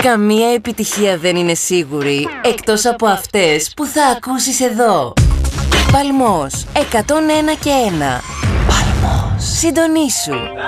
Καμία επιτυχία δεν είναι σίγουρη, εκτός από αυτές που θα ακούσεις εδώ. Παλμός 101 και 1. Παλμός. Συντονίσου.